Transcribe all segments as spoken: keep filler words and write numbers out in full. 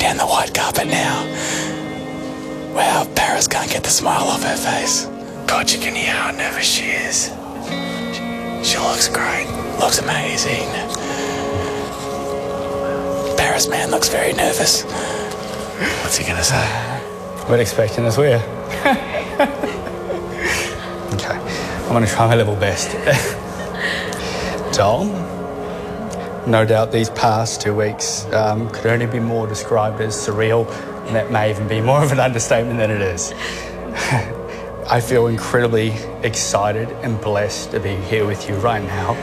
down the white carpet now. Wow, Paris can't get the smile off her face. God, you can hear how nervous she is. She looks great. Looks amazing. Paris man looks very nervous. What's he gonna say? We're expecting this, we're. Okay, I'm gonna try my level best. Joel, no doubt these past two weeks um, could only be more described as surreal, and that may even be more of an understatement than it is. I feel incredibly excited and blessed to be here with you right now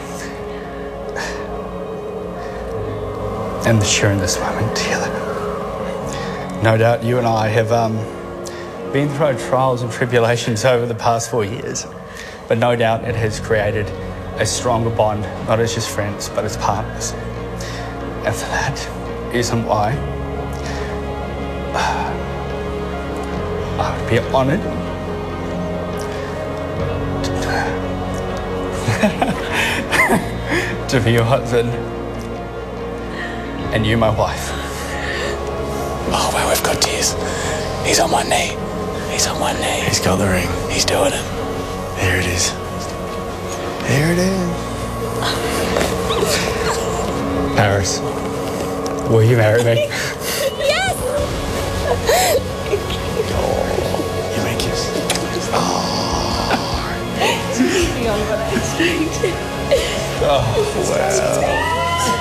and sharing this moment together. No doubt you and I have um, been through our trials and tribulations over the past four years, but no doubt it has created a stronger bond, not as just friends, but as partners. And for that reason why I would be honoured to be your husband and you my wife. Oh, wow, we've got tears. He's on one knee. He's on one knee. He's got the ring. He's doing it. There it is. There it is. Paris, will you marry me? Yes! Oh, you make kiss. Oh. Beyond what I expected. Oh, wow.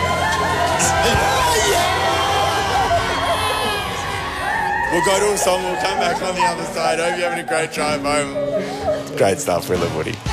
We'll go to a song, we'll come back on the other side. Hope you're having a great drive home. Great stuff, we love Woody.